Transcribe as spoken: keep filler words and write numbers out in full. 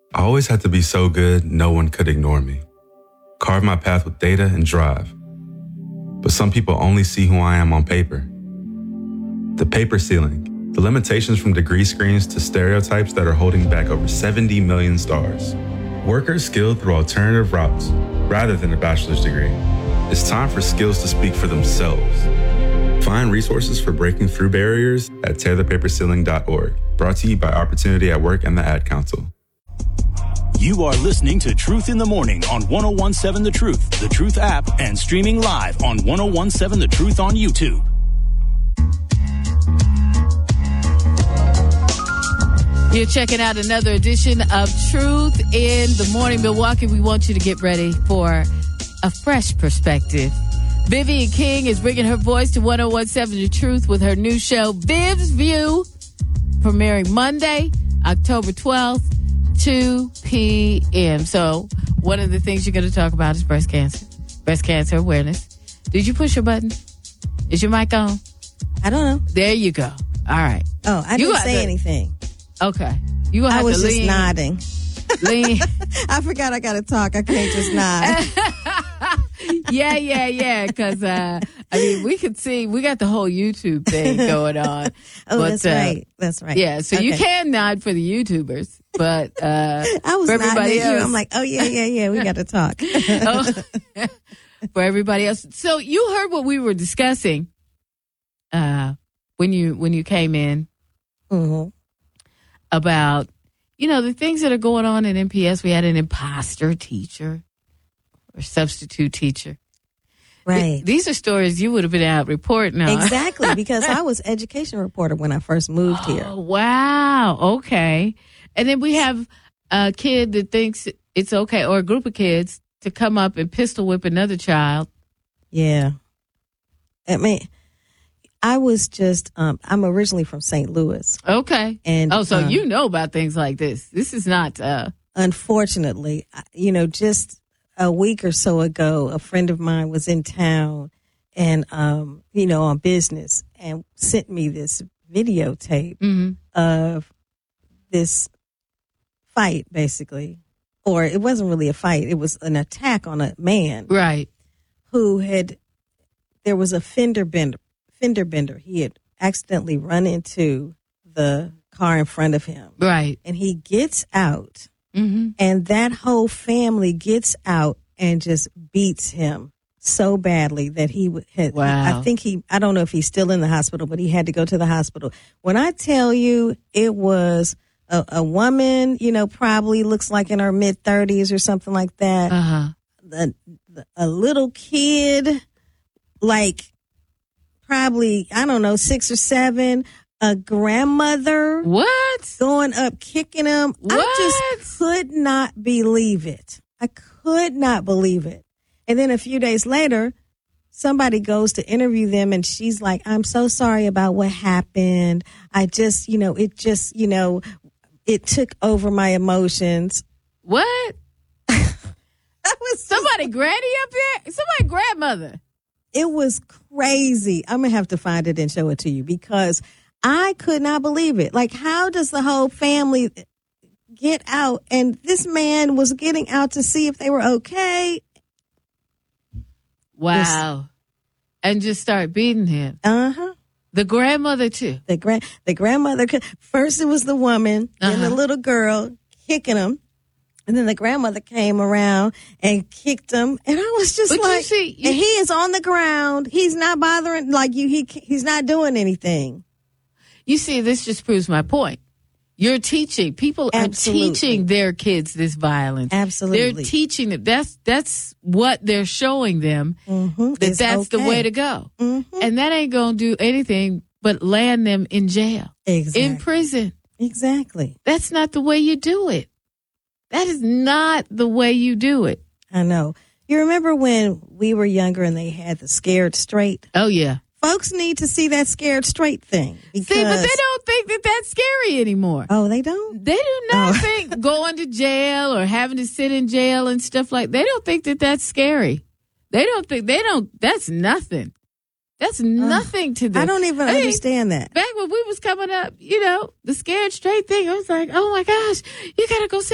I always had to be so good, no one could ignore me. Carve my path with data and drive. But some people only see who I am on paper. The paper ceiling, the limitations from degree screens to stereotypes that are holding back over seventy million stars. Workers skilled through alternative routes, rather than a bachelor's degree. It's time for skills to speak for themselves. Find resources for breaking through barriers at tear the paper ceiling dot org. Brought to you by Opportunity at Work and the Ad Council. You are listening to Truth in the Morning on ten seventeen The Truth, The Truth app, and streaming live on ten seventeen The Truth on YouTube. You're checking out another edition of Truth in the Morning. Milwaukee, we want you to get ready for a fresh perspective. Vivian King is bringing her voice to ten seventeen The Truth with her new show, Viv's View, premiering Monday, October twelfth, two p.m. So one of the things you're going to talk about is breast cancer, breast cancer awareness. Did you push your button? Is your mic on? I don't know. There you go. All right. Oh, I You didn't got say the- anything. Okay. You gonna I have was to just lean, nodding. lean. I forgot I got to talk. I can't just nod. yeah, yeah, yeah. Because uh, I mean, we could see we got the whole YouTube thing going on. Oh, but, that's uh, right. That's right. Yeah, so you Okay. can nod for the YouTubers, but uh, I was for nodding everybody at you. else, I'm like, oh, yeah, yeah, yeah. We got to talk. oh, for everybody else. So you heard what we were discussing uh, when you when you came in. Mm-hmm. About, you know, the things that are going on in N P S. We had an imposter teacher or substitute teacher. Right. Th- these are stories you would have been out reporting on. Exactly, because I was education reporter when I first moved Oh, here. wow. Okay. And then we have a kid that thinks it's okay, or a group of kids, to come up and pistol whip another child. Yeah. I mean, I was just, um, I'm originally from Saint Louis. Okay. And oh, so uh, you know about things like this. This is not. Uh, Unfortunately, I- you know, just a week or so ago, a friend of mine was in town and, um, you know, on business and sent me this videotape mm-hmm. of this fight, basically. Or it wasn't really a fight. It was an attack on a man Right. who had, there was a fender bender. Fender bender. He had accidentally run into the car in front of him. Right. And he gets out, Mm-hmm. and that whole family gets out and just beats him so badly that he would- had, Wow. I think he, I don't know if he's still in the hospital, but he had to go to the hospital. When I tell you it was a, a woman, you know, probably looks like in her mid thirties or something like that. Uh-huh. The, the, a little kid, like, probably, I don't know, six or seven, a grandmother What? going up, kicking him. I What? just could not believe it. I could not believe it. And then a few days later, somebody goes to interview them and she's like, I'm so sorry about what happened. I just, you know, it just, you know, it took over my emotions. What? I was Somebody granny up there? Somebody grandmother. It was crazy. I'm going to have to find it and show it to you because I could not believe it. Like, how does the whole family get out? And this man was getting out to see if they were okay. Wow. And just start beating him. Uh-huh. The grandmother, too. The grand, the grandmother, first it was the woman, then the Uh-huh. little girl kicking him. And then the grandmother came around and kicked him. And I was just But you like, see, you- and he is on the ground. He's not bothering, like you, he, he's not doing anything. You see, this just proves my point. You're teaching. People Absolutely. are teaching their kids this violence. Absolutely. They're teaching them. That's, that's what they're showing them, Mm-hmm. that It's that's the okay. way to go. Mm-hmm. And that ain't going to do anything but land them in jail, Exactly. in prison. Exactly. That's not the way you do it. That is not the way you do it. I know. You remember when we were younger and they had the scared straight? Oh, yeah. Folks need to see that scared straight thing. Because, See, but they don't think that that's scary anymore. Oh, they don't? They do not Oh. think going to jail or having to sit in jail and stuff like, they don't think that that's scary. They don't think, they don't, that's nothing. That's nothing to them. I don't even Hey, understand that. Back when we was coming up, you know, the scared straight thing, I was like, oh my gosh, you gotta go sit